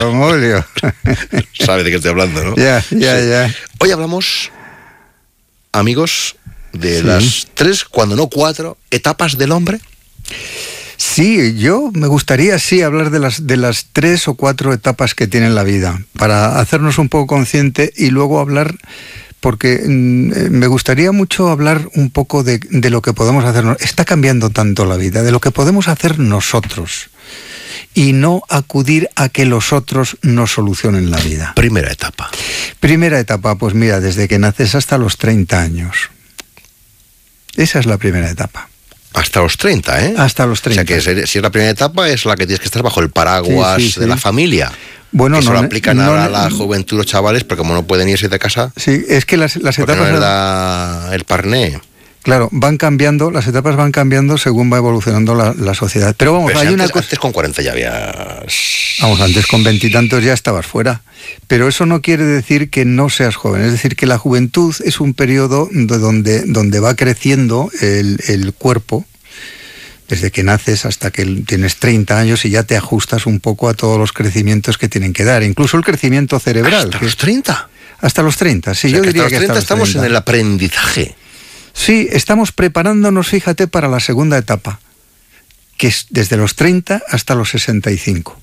Don Julio. Sabe de qué estoy hablando, ¿no? Ya. Hoy hablamos, amigos, de las 3, cuando no 4, etapas del hombre. Sí, yo me gustaría hablar de las 3 o 4 etapas que tiene la vida, para hacernos un poco consciente y luego hablar, porque me gustaría mucho hablar un poco de lo que podemos hacer. Está cambiando tanto la vida, de lo que podemos hacer nosotros y no acudir a que los otros nos solucionen la vida. Primera etapa. Primera etapa, pues mira, desde que naces hasta los 30 años. Esa es la primera etapa. Hasta los 30, ¿eh? Hasta los 30. O sea que si es la primera etapa, es la que tienes que estar bajo el paraguas de la familia. Bueno, que no aplican ahora a la juventud, los chavales, porque como no pueden irse de casa. Sí, es que las etapas. No les da el parné. Claro, van cambiando, las etapas van cambiando según va evolucionando la sociedad. Pero vamos, hay una cosa. Antes con 40 ya habías. Vamos, antes con 20 y tantos ya estabas fuera. Pero eso no quiere decir que no seas joven. Es decir, que la juventud es un periodo donde va creciendo el cuerpo, desde que naces hasta que tienes 30 años y ya te ajustas un poco a todos los crecimientos que tienen que dar. Incluso el crecimiento cerebral. ¿Hasta los 30? Hasta los 30, sí. O sea, yo diría que hasta los 30 estamos en el aprendizaje. Sí, estamos preparándonos, fíjate, para la segunda etapa, que es desde los 30 hasta los 65.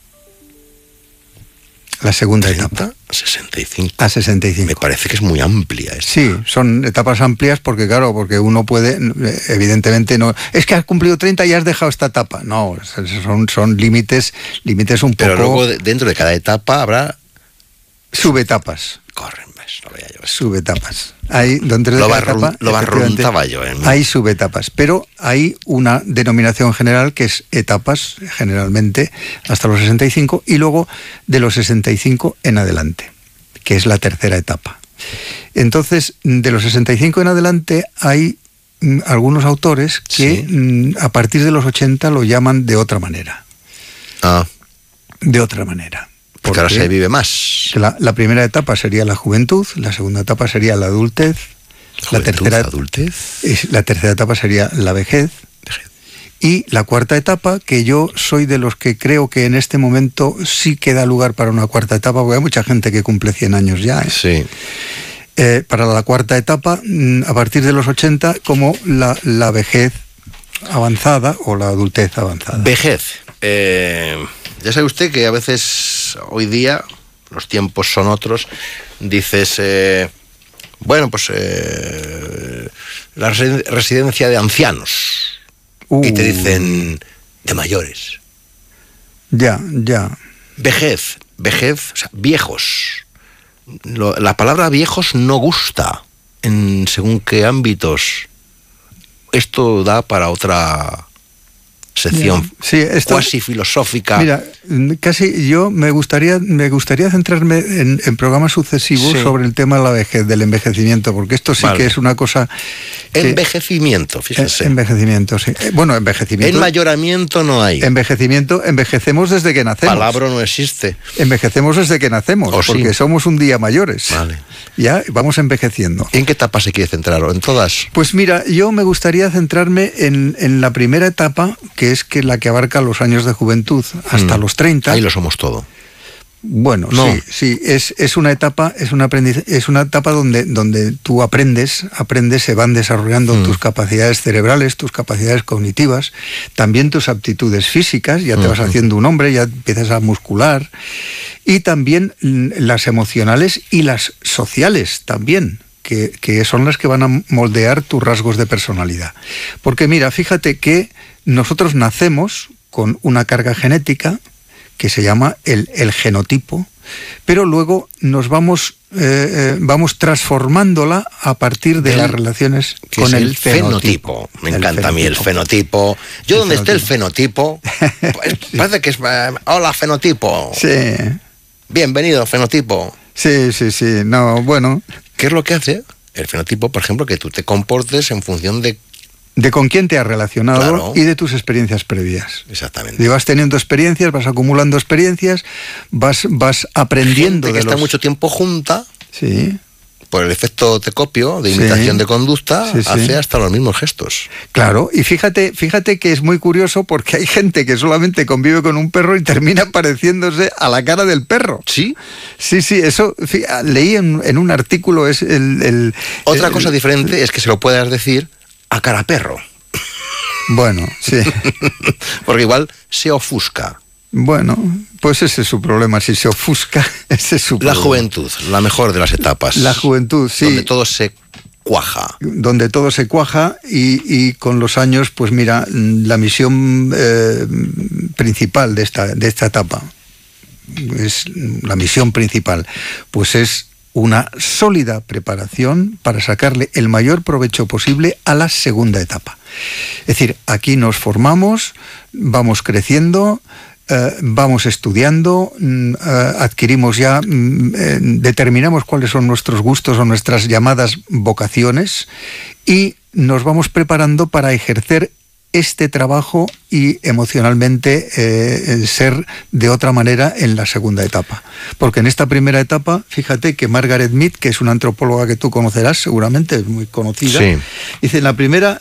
La segunda etapa. 65. A 65. Me parece que es muy amplia esta. Sí, son etapas amplias porque uno puede, evidentemente no. Es que has cumplido 30 y has dejado esta etapa. No, son límites un Pero poco. luego dentro de cada etapa habrá subetapas. Corren, ves, lo veía yo. Subetapas. Hay donde lo barruntaba yo. Hay subetapas, pero hay una denominación general que es etapas, generalmente hasta los 65, y luego de los 65 en adelante, que es la tercera etapa. Entonces, de los 65 en adelante hay algunos autores que a partir de los 80 lo llaman de otra manera. De otra manera. Porque ahora se vive más. La primera etapa sería la juventud, la segunda etapa sería la adultez, la tercera etapa sería la vejez, y la cuarta etapa, que yo soy de los que creo que en este momento sí queda lugar para una cuarta etapa, porque hay mucha gente que cumple 100 años ya. Sí. Para la cuarta etapa, a partir de los 80, como la vejez avanzada o la adultez avanzada. Vejez. Ya sabe usted que a veces hoy día los tiempos son otros. Dices, la residencia de ancianos. Y te dicen de mayores. Ya. Vejez, o sea, viejos. La palabra viejos no gusta en según qué ámbitos. Esto da para otra sección cuasi filosófica. Mira, casi yo me gustaría centrarme en programas sucesivos sobre el tema de la vejez, del envejecimiento, porque esto sí que es una cosa. Envejecimiento, fíjese. Envejecimiento, sí. Bueno, envejecimiento. Enmayoramiento no hay. Envejecemos desde que nacemos. Palabra no existe. Envejecemos desde que nacemos, porque somos un día mayores. Vale. Ya vamos envejeciendo. ¿En qué etapa se quiere centrar? ¿O en todas? Pues mira, yo me gustaría centrarme en la primera etapa, que es la que abarca los años de juventud hasta los 30. Ahí lo somos todo. Bueno, no. sí, es una etapa, es una etapa donde tú aprendes, se van desarrollando tus capacidades cerebrales, tus capacidades cognitivas, también tus aptitudes físicas, ya te vas haciendo un hombre, ya empiezas a muscular, y también las emocionales y las sociales también, que son las que van a moldear tus rasgos de personalidad. Porque mira, fíjate que nosotros nacemos con una carga genética que se llama el genotipo, pero luego nos vamos transformándola a partir de las relaciones con el fenotipo. Me encanta a mí el fenotipo. Yo donde esté el fenotipo, parece que es... Hola, fenotipo. Sí. Bienvenido, fenotipo. Sí. No, bueno. ¿Qué es lo que hace el fenotipo? Por ejemplo, que tú te comportes en función de con quién te has relacionado y de tus experiencias previas. Exactamente. Y vas teniendo experiencias, vas acumulando experiencias, vas aprendiendo. Gente que está mucho tiempo junta, por el efecto Tecopio, de imitación de conducta, hace hasta los mismos gestos. Claro, y fíjate que es muy curioso porque hay gente que solamente convive con un perro y termina pareciéndose a la cara del perro. ¿Sí? Sí, eso leí en un artículo. Otra cosa diferente es que se lo puedas decir a cara perro. Bueno, sí. Porque igual se ofusca. Bueno, pues ese es su problema. Si se ofusca, ese es su problema. La juventud, la mejor de las etapas. La juventud, sí. Donde todo se cuaja. Donde todo se cuaja y con los años, pues mira, la misión principal de esta etapa, es la misión principal, pues es una sólida preparación para sacarle el mayor provecho posible a la segunda etapa. Es decir, aquí nos formamos, vamos creciendo, vamos estudiando, adquirimos ya, determinamos cuáles son nuestros gustos o nuestras llamadas vocaciones y nos vamos preparando para ejercer este trabajo y emocionalmente ser de otra manera en la segunda etapa. Porque en esta primera etapa, fíjate que Margaret Mead, que es una antropóloga que tú conocerás seguramente, es muy conocida, sí. Dice, en la primera,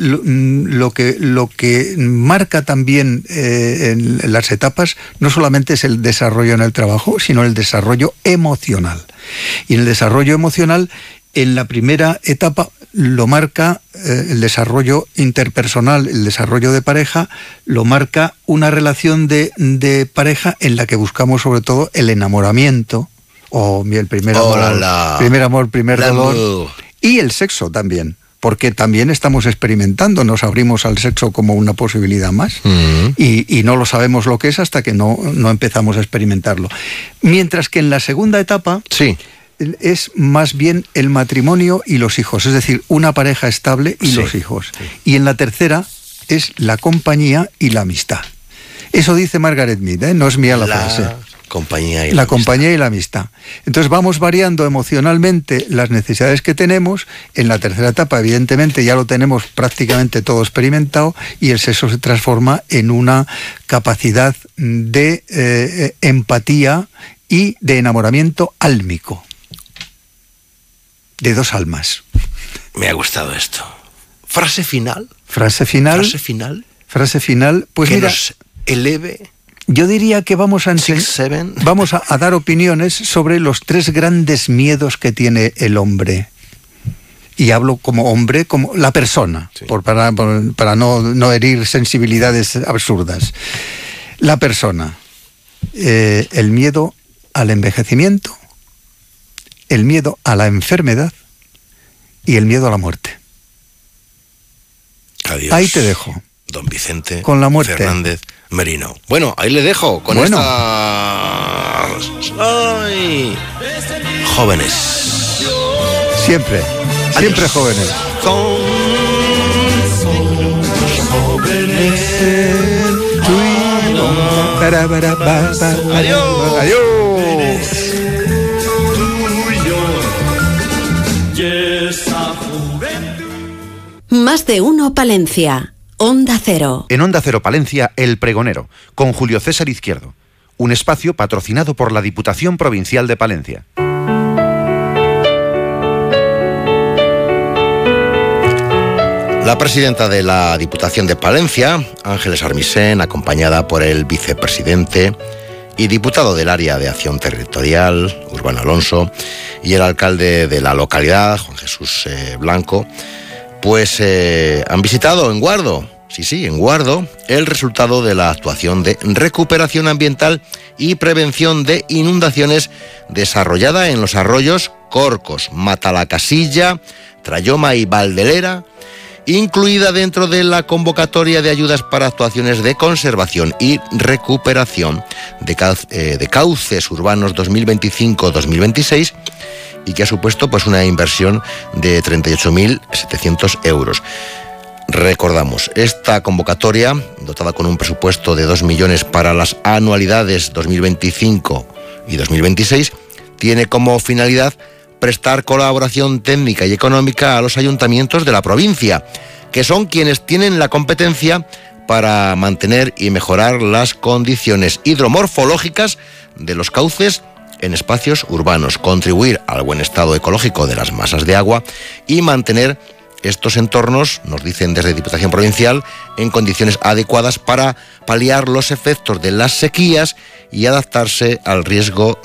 lo que marca también en las etapas no solamente es el desarrollo en el trabajo, sino el desarrollo emocional. Y en el desarrollo emocional, en la primera etapa lo marca el desarrollo interpersonal, el desarrollo de pareja, lo marca una relación de pareja en la que buscamos sobre todo el enamoramiento, o el primer amor, primer dolor, y el sexo también, porque también estamos experimentando, nos abrimos al sexo como una posibilidad más, y no lo sabemos lo que es hasta que no empezamos a experimentarlo. Mientras que en la segunda etapa... Sí. Es más bien el matrimonio y los hijos, es decir, una pareja estable y los hijos. Sí. Y en la tercera es la compañía y la amistad. Eso dice Margaret Mead, no es mía la frase. Compañía y la compañía y la amistad. Entonces vamos variando emocionalmente las necesidades que tenemos. En la tercera etapa, evidentemente, ya lo tenemos prácticamente todo experimentado y el sexo se transforma en una capacidad de empatía y de enamoramiento álmico. De dos almas. Me ha gustado esto. Frase final. Frase final, pues que mira, nos eleve. Yo diría que vamos a dar opiniones sobre los 3 grandes miedos que tiene el hombre. Y hablo como hombre, como la persona, sí. para no herir sensibilidades absurdas. La persona, el miedo al envejecimiento, el miedo a la enfermedad y el miedo a la muerte. Adiós. Ahí te dejo. Don Vicente con la muerte. Fernández Merino. Bueno, ahí le dejo con estas... ¡Ay! Jóvenes. Siempre jóvenes. Adiós. Adiós. Más de uno Palencia. Onda Cero. En Onda Cero Palencia, El Pregonero, con Julio César Izquierdo. Un espacio patrocinado por la Diputación Provincial de Palencia. La presidenta de la Diputación de Palencia, Ángeles Armisen, acompañada por el vicepresidente y diputado del área de acción territorial, Urbano Alonso, y el alcalde de la localidad, Juan Jesús Blanco, pues han visitado en Guardo, en Guardo, el resultado de la actuación de recuperación ambiental y prevención de inundaciones desarrollada en los arroyos Corcos, Matalacasilla, Trayoma y Valdelera, incluida dentro de la convocatoria de ayudas para actuaciones de conservación y recuperación de cauces urbanos 2025-2026, y que ha supuesto pues una inversión de 38.700 euros. Recordamos, esta convocatoria, dotada con un presupuesto de 2 millones para las anualidades 2025 y 2026, tiene como finalidad prestar colaboración técnica y económica a los ayuntamientos de la provincia, que son quienes tienen la competencia para mantener y mejorar las condiciones hidromorfológicas de los cauces en espacios urbanos, contribuir al buen estado ecológico de las masas de agua y mantener estos entornos, nos dicen desde Diputación Provincial, en condiciones adecuadas para paliar los efectos de las sequías y adaptarse al riesgo